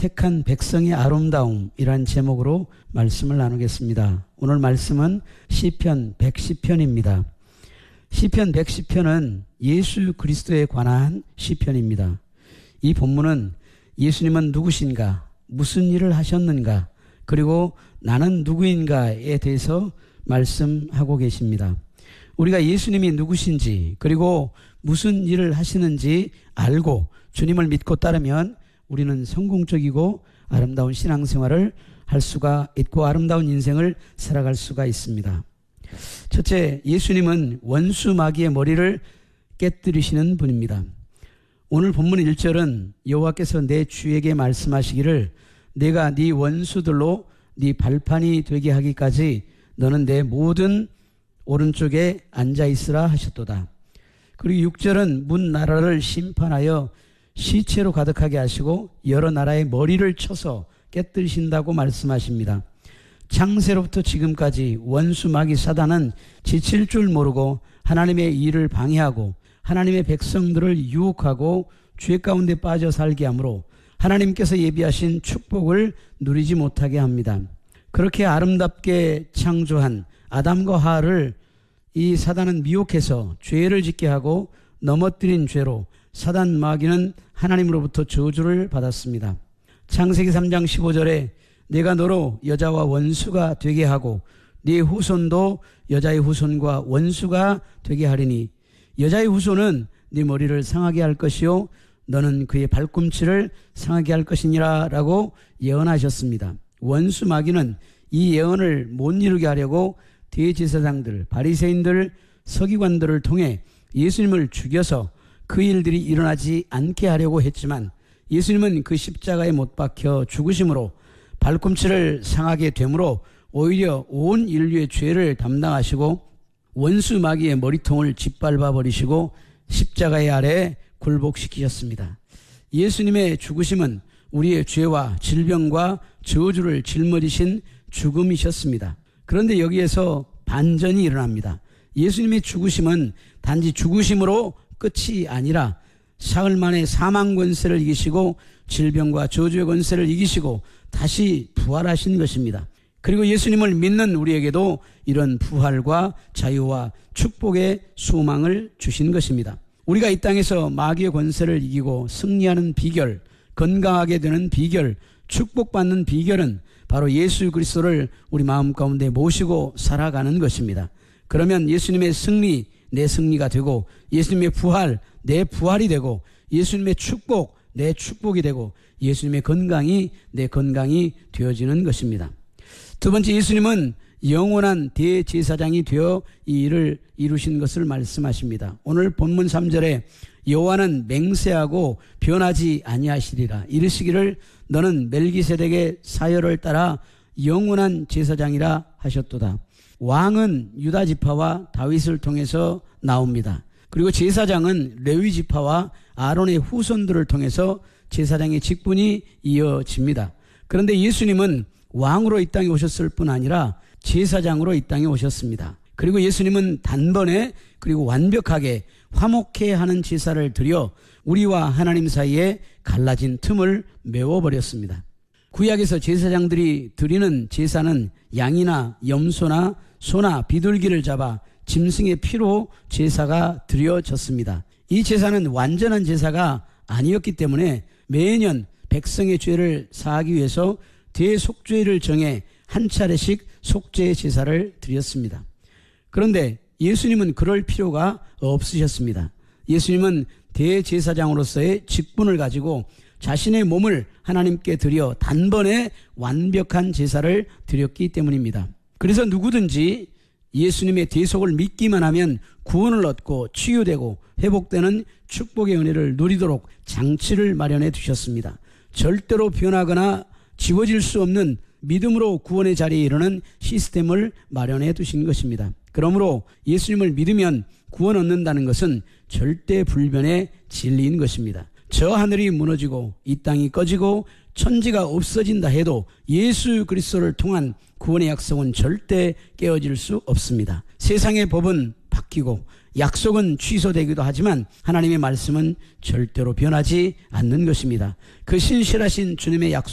택한 백성의 아름다움이란 제목으로 말씀을 나누겠습니다. 오늘 말씀은 시편 110편입니다. 시편 110편은 예수 그리스도에 관한 시편입니다. 이 본문은 예수님은 누구신가, 무슨 일을 하셨는가, 그리고 나는 누구인가에 대해서 말씀하고 계십니다. 우리가 예수님이 누구신지 그리고 무슨 일을 하시는지 알고 주님을 믿고 따르면 우리는 성공적이고 아름다운 신앙생활을 할 수가 있고 아름다운 인생을 살아갈 수가 있습니다. 첫째, 예수님은 원수 마귀의 머리를 깨뜨리시는 분입니다. 오늘 본문 1절은 여호와께서 내 주에게 말씀하시기를 내가 네 원수들로 네 발판이 되게 하기까지 너는 내 모든 오른쪽에 앉아있으라 하셨도다. 그리고 6절은 문 나라를 심판하여 시체로 가득하게 하시고 여러 나라의 머리를 쳐서 깨뜨리신다고 말씀하십니다. 창세로부터 지금까지 원수 마귀 사단은 지칠 줄 모르고 하나님의 일을 방해하고 하나님의 백성들을 유혹하고 죄 가운데 빠져 살게 하므로 하나님께서 예비하신 축복을 누리지 못하게 합니다. 그렇게 아름답게 창조한 아담과 하와를 이 사단은 미혹해서 죄를 짓게 하고 넘어뜨린 죄로 사단 마귀는 하나님으로부터 저주를 받았습니다. 창세기 3장 15절에 내가 너로 여자와 원수가 되게 하고 네 후손도 여자의 후손과 원수가 되게 하리니 여자의 후손은 네 머리를 상하게 할 것이요 너는 그의 발꿈치를 상하게 할 것이니라 라고 예언하셨습니다. 원수 마귀는 이 예언을 못 이루게 하려고 대제사장들, 바리새인들, 서기관들을 통해 예수님을 죽여서 그 일들이 일어나지 않게 하려고 했지만 예수님은 그 십자가에 못 박혀 죽으심으로 발꿈치를 상하게 되므로 오히려 온 인류의 죄를 담당하시고 원수 마귀의 머리통을 짓밟아 버리시고 십자가의 아래에 굴복시키셨습니다. 예수님의 죽으심은 우리의 죄와 질병과 저주를 짊어지신 죽음이셨습니다. 그런데 여기에서 반전이 일어납니다. 예수님의 죽으심은 단지 죽으심으로 끝이 아니라 사흘 만에 사망 권세를 이기시고 질병과 저주의 권세를 이기시고 다시 부활하신 것입니다. 그리고 예수님을 믿는 우리에게도 이런 부활과 자유와 축복의 소망을 주신 것입니다. 우리가 이 땅에서 마귀의 권세를 이기고 승리하는 비결, 건강하게 되는 비결, 축복받는 비결은 바로 예수 그리스도를 우리 마음 가운데 모시고 살아가는 것입니다. 그러면 예수님의 승리, 내 승리가 되고 예수님의 부활, 내 부활이 되고 예수님의 축복, 내 축복이 되고 예수님의 건강이 내 건강이 되어지는 것입니다. 두 번째, 예수님은 영원한 대제사장이 되어 이 일을 이루신 것을 말씀하십니다. 오늘 본문 3절에 여호와는 맹세하고 변하지 아니하시리라 이르시기를 너는 멜기세덱의 사열을 따라 영원한 제사장이라 하셨도다. 왕은 유다 지파와 다윗을 통해서 나옵니다. 그리고 제사장은 레위 지파와 아론의 후손들을 통해서 제사장의 직분이 이어집니다. 그런데 예수님은 왕으로 이 땅에 오셨을 뿐 아니라 제사장으로 이 땅에 오셨습니다. 그리고 예수님은 단번에 그리고 완벽하게 화목해 하는 제사를 드려 우리와 하나님 사이에 갈라진 틈을 메워버렸습니다. 구약에서 제사장들이 드리는 제사는 양이나 염소나 소나 비둘기를 잡아 짐승의 피로 제사가 드려졌습니다. 이 제사는 완전한 제사가 아니었기 때문에 매년 백성의 죄를 사하기 위해서 대속죄를 정해 한 차례씩 속죄 제사를 드렸습니다. 그런데 예수님은 그럴 필요가 없으셨습니다. 예수님은 대제사장으로서의 직분을 가지고 자신의 몸을 하나님께 드려 단번에 완벽한 제사를 드렸기 때문입니다. 그래서 누구든지 예수님의 대속을 믿기만 하면 구원을 얻고 치유되고 회복되는 축복의 은혜를 누리도록 장치를 마련해 두셨습니다. 절대로 변하거나 지워질 수 없는 믿음으로 구원의 자리에 이르는 시스템을 마련해 두신 것입니다. 그러므로 예수님을 믿으면 구원 얻는다는 것은 절대 불변의 진리인 것입니다. 저 하늘이 무너지고 이 땅이 꺼지고 천지가 없어진다 해도 예수 그리스도를 통한 구원의 약속은 절대 깨어질 수 없습니다. 세상의 법은 바뀌고 약속은 취소되기도 하지만 하나님의 말씀은 절대로 변하지 않는 것입니다. 그 신실하신 주님의 약속